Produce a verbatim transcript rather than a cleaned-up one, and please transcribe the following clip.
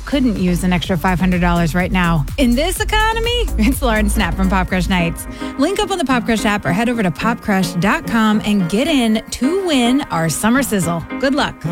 couldn't use an extra five hundred dollars right now? In this economy, it's Lauren Snap from Pop Crush Nights. Link up on the Pop Crush app or head over to pop crush dot com and get in to win our summer sizzle. Good luck.